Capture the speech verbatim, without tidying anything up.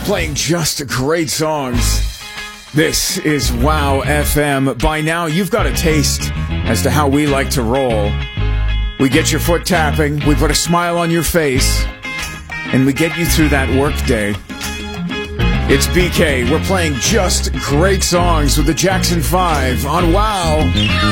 Playing just great songs. This is Wow F M. By now, you've got a taste as to how we like to roll. We get your foot tapping, we put a smile on your face, and we get you through that work day. It's B K. We're playing just great songs with the Jackson five on Wow.